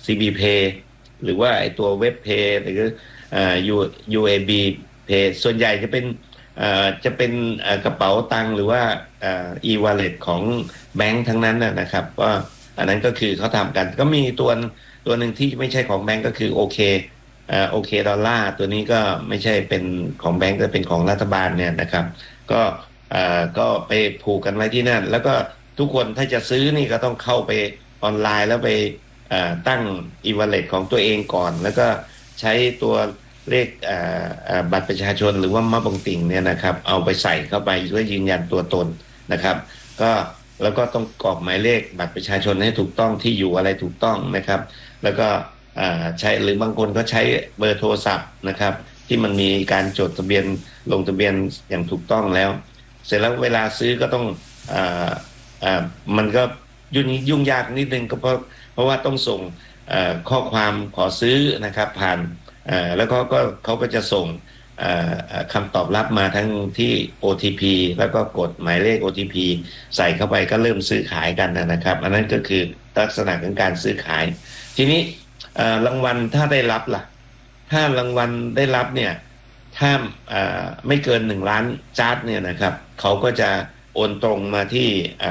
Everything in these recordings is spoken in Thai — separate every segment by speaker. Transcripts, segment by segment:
Speaker 1: CB Pay หรือว่าไอตัวเว็บ Pay หรือUAB Pay ส่วนใหญ่จะเป็นกระเป๋าตังค์หรือว่าe-wallet ของแบงค์ทั้งนั้นนะครับก็อันนั้นก็คือเขาทำกันก็มีตัวหนึ่งที่ไม่ใช่ของแบงค์ก็คือโอเคดอลลาร์ตัวนี้ก็ไม่ใช่เป็นของแบงก์ก็เป็นของรัฐบาลเนี่ยนะครับก็ไปผูกกันไว้ที่นั่นแล้วก็ทุกคนถ้าจะซื้อนี่ก็ต้องเข้าไปออนไลน์แล้วไปตั้ง e-wallet ของตัวเองก่อนแล้วก็ใช้ตัวเลขบัตรประชาชนหรือว่ามะบงติ่งเนี่ยนะครับเอาไปใส่เข้าไปเพื่อยืนยันตัวตนนะครับก็แล้วก็ต้องกรอกหมายเลขบัตรประชาชนให้ถูกต้องที่อยู่อะไรถูกต้องนะครับแล้วก็ใช้หรือบางคนก็ใช้เบอร์โทรศัพท์นะครับที่มันมีการจดทะเบียนลงทะเบียนอย่างถูกต้องแล้วเสร็จแล้วเวลาซื้อก็ต้องมันก็ยุ่งยากนิดนึงก็เพราะว่าต้องส่งข้อความขอซื้อนะครับผ่านแล้วเขาก็จะส่งคำตอบรับมาทั้งที่ OTP แล้วก็กดหมายเลข OTP ใส่เข้าไปก็เริ่มซื้อขายกันนะครับอันนั้นก็คือลักษณะของการซื้อขายทีนี้รางวัลถ้าได้รับล่ะถ้ารางวัลได้รับเนี่ยถ้าไม่เกิน1 ล้านจาร์ดเนี่ยนะครับเขาก็จะโอนตรงมาที่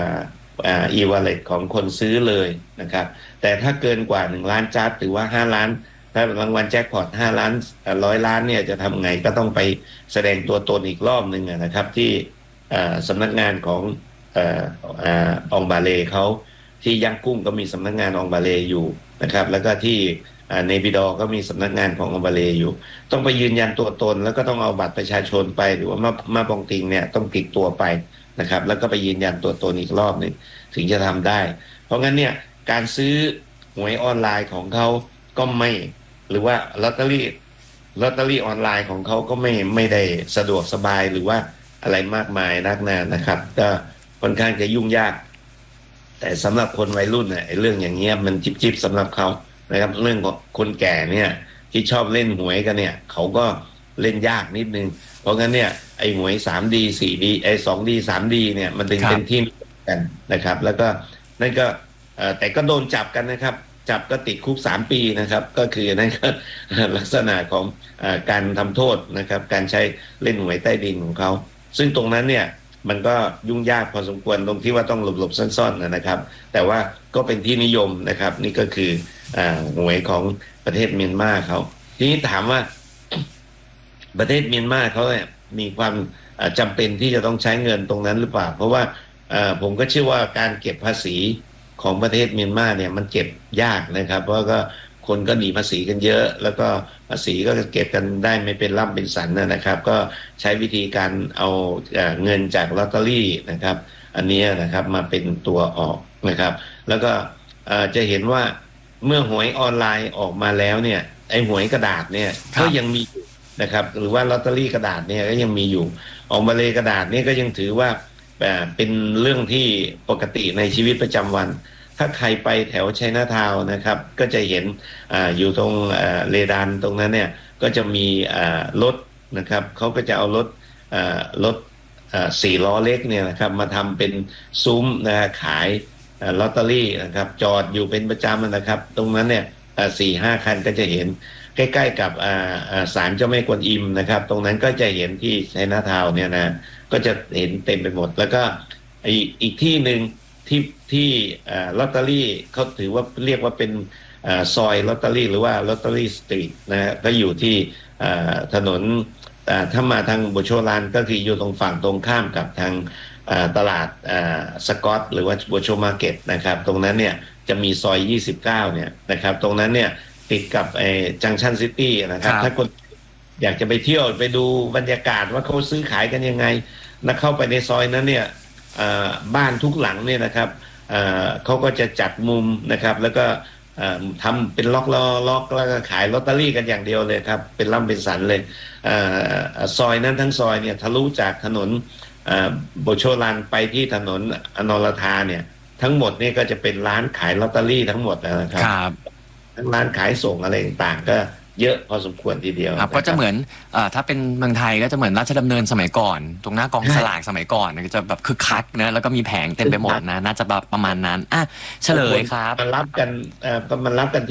Speaker 1: e-wallet ของคนซื้อเลยนะครับแต่ถ้าเกินกว่า1 ล้านจาร์ดหรือว่า5 ล้านถ้ารางวัลแจ็คพอต5 ล้าน100 ล้านเนี่ยจะทำไงก็ต้องไปแสดงตัวตนอีกรอบหนึ่งนะครับที่สำนักงานขององบาเลเขาที่ย่างกุ้งก็มีสำนักงานองบาเลอยู่นะครับแล้วก็ที่เนบิดอก็มีสำนักงานขององบาเลอยู่ต้องไปยืนยันตัวตนแล้วก็ต้องเอาบัตรประชาชนไปหรือว่ามาบองติงเนี่ยต้องติดตัวไปนะครับแล้วก็ไปยืนยันตัวตนอีกรอบหนึ่งถึงจะทำได้เพราะงั้นเนี่ยการซื้อหวยออนไลน์ของเขาก็ไม่หรือว่าลอตเตอรี่ออนไลน์ของเขาก็ไม่ได้สะดวกสบายหรือว่าอะไรมากมายนักหนานะครับก็ค่อนข้างจะยุ่งยากแต่สำหรับคนวัยรุ่นเนี่ยเรื่องอย่างเงี้ยมันจิบสำหรับเขานะครับเรื่องของคนแก่เนี่ยที่ชอบเล่นหวยกันเนี่ยเขาก็เล่นยากนิดนึงเพราะงั้นเนี่ยไอ้หวย 3D 4D 2D 3D เนี่ยมันถึงเป็นที่กันนะครับแล้วก็นั่นก็แต่ก็โดนจับกันนะครับจับก็ติดคุก3 ปีนะครับก็คือนั่นก็ลักษณะของการทำโทษนะครับการใช้เล่นหวยใต้ดินของเขาซึ่งตรงนั้นเนี่ยมันก็ยุ่งยากพอสมควรตรงที่ว่าต้องหลบซ่อนๆนะครับแต่ว่าก็เป็นที่นิยมนะครับนี่ก็คือหวยของประเทศเมียนมาเขาทีนี้ถามว่าประเทศเมียนมาเขาเนี่ยมีความจำเป็นที่จะต้องใช้เงินตรงนั้นหรือเปล่าเพราะว่าผมก็เชื่อว่าการเก็บภาษีของประเทศเมียนมาเนี่ยมันเก็บยากนะครับเพราะก็คนก็หนีภาษีกันเยอะแล้วก็ภาษีก็เก็บกันได้ไม่เป็นร่ำเป็นสันนะครับก็ใช้วิธีการเอาเงินจากลอตเตอรี่นะครับอันนี้นะครับมาเป็นตัวออกนะครับแล้วก็จะเห็นว่าเมื่อหวยออนไลน์ออกมาแล้วเนี่ยไอ้หวยกระดาษเนี่ยก็ยังมีนะครับหรือว่าลอตเตอรี่กระดาษเนี่ยก็ยังมีอยู่ออกมาเลยกระดาษเนี่ยก็ยังถือว่าเป็นเรื่องที่ปกติในชีวิตประจำวันถ้าใครไปแถวชัยนาทาวน์นะครับก็จะเห็นอยู่ตรงเลดานตรงนั้นเนี่ยก็จะมีรถนะครับเขาก็จะเอารถ4 ล้อเล็กเนี่ยนะครับมาทำเป็นซุ้มขายลอตเตอรี่นะครับจอดอยู่เป็นประจำนะครับตรงนั้นเนี่ย4-5 คันก็จะเห็นใกล้ๆกับศาลเจ้าแม่กวนอิมนะครับตรงนั้นก็จะเห็นที่ชัยนาทาวน์เนี่ยนะก็จะเห็นเต็มไปหมดแล้วก็อีกที่หนึ่งที่ลอตเตอรี่เขาถือว่าเรียกว่าเป็นซอยลอตเตอรี่หรือว่าลอตเตอรี่สตรีทนะก็อยู่ที่ถนนถ้ามาทางโบโชลานก็คืออยู่ตรงฝั่งตรงข้ามกับทางตลาดสกอตหรือว่าโบโชมาร์เก็ตนะครับตรงนั้นเนี่ยจะมีซอย29เนี่ยนะครับตรงนั้นเนี่ยติดกับจังชันซิตี้นะครับถ้าคนอยากจะไปเที่ยวไปดูบรรยากาศว่าเขาซื้อขายกันยังไงนะเข้าไปในซอยนั้นเนี่ยบ้านทุกหลังเนี่ยนะครับเขาก็จะจัดมุมนะครับแล้วก็ทำเป็นล็อกแล้วก็ขายลอตเตอรี่กันอย่างเดียวเลยครับเป็นล่ำเป็นสันเลยซอยนั้นทั้งซอยเนี่ยทะลุจากถนนโบโชลันไปที่ถนนอนอรธาเนี่ยทั้งหมดนี่ก็จะเป็นร้านขายลอตเตอรี่ทั้งหมดนะครับทั้งร้านขายส่งอะไรต่างๆก็เยอะพอสมควรทีเดียว
Speaker 2: ก็จะเหมือนถ้าเป็นเมืองไทยก็จะเหมือนราชดำเนินสมัยก่อนตรงหน้ากองสลากสมัยก่อนก็จะแบบคึกคักนะแล้วก็มีแผงเต็มไปหมดนะน่าจะแบบประมาณนั้นเฉลยครับ
Speaker 1: มันรับกัน